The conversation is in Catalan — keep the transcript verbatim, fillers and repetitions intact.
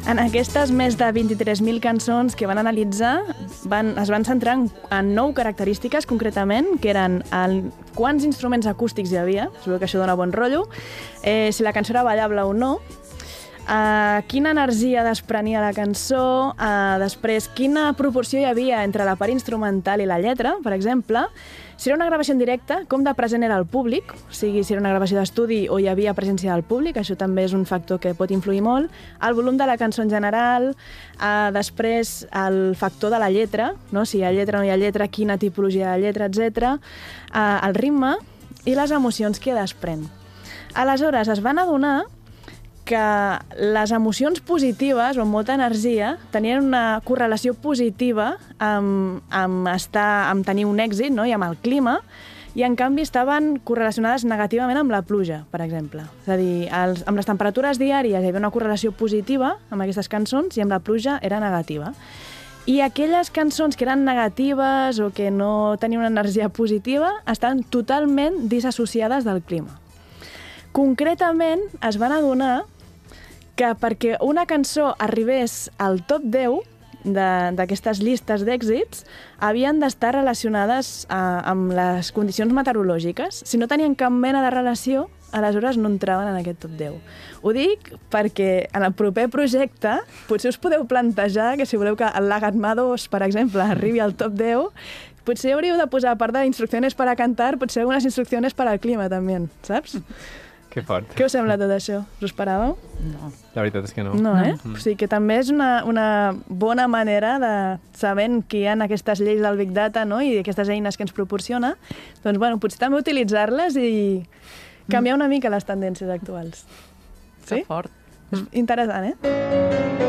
En aquestes més de vint-i-tres mil cançons que van analitzar, van, es van centrar en, en nou característiques concretament, que eren el, quants instruments acústics hi havia, segur que això dona bon rotllo, eh, si la cançó era ballable o no, Uh, quina energia desprenia la cançó, uh, després quina proporció hi havia entre la part instrumental i la lletra, per exemple, si era una gravació en directe, com de present era el públic, o sigui, si era una gravació d'estudi o hi havia presència del públic, això també és un factor que pot influir molt, el volum de la cançó en general, uh, després el factor de la lletra, no? Si hi ha lletra o no hi ha lletra, quina tipologia de lletra, etcètera, uh, el ritme i les emocions que desprèn. Aleshores, es van adonar que les emocions positives o amb molta energia tenien una correlació positiva amb, amb, estar, amb tenir un èxit, no? I amb el clima, i en canvi estaven correlacionades negativament amb la pluja, per exemple. És a dir, els, amb les temperatures diàries hi havia una correlació positiva amb aquestes cançons i amb la pluja era negativa. I aquelles cançons que eren negatives o que no tenien una energia positiva estaven totalment disassociades del clima. Concretament, es van adonar que perquè una cançó arribés al top deu d'aquestes llistes d'èxits havien d'estar relacionades eh, amb les condicions meteorològiques. Si no tenien cap mena de relació, aleshores no entraven en aquest top deu. Ho dic perquè en el proper projecte potser us podeu plantejar que si voleu que el Lagatma dos, per exemple, arribi al top deu, potser hauríeu de posar, a part d'instruccions per a cantar, potser algunes instruccions per al clima també, saps? Que fort. Què us sembla tot això? Us ho esperàveu? No. La veritat és que no. No, eh? Mm. O sigui que també és una, una bona manera de, sabent que hi ha aquestes lleis del Big Data, no? I aquestes eines que ens proporciona, doncs, bueno, potser també utilitzar-les i canviar una mica les tendències actuals. Sí? Que fort. És interessant, eh?